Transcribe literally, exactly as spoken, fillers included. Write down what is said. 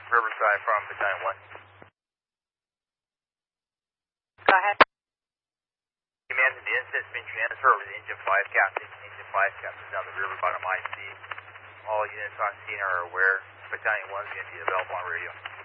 Riverside from Battalion one. Go ahead. Command, the incident's been transferred over to Engine five Captain. Engine five Captain's down the river bottom I C. All units on scene are aware. Battalion one is going to be available on radio.